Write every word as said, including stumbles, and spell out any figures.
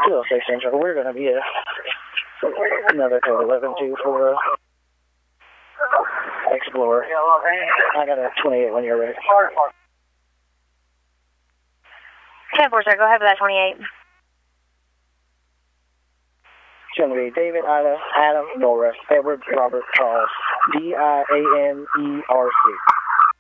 two oh six Central. We're going to be a, another code eleven two for uh, Explorer. I got a twenty-eight when you're ready. ten four, sir. Go ahead with that twenty-eight. It's going to be David, Ida, Adam, Nora, Edward, Robert, Charles, D I A N E R C.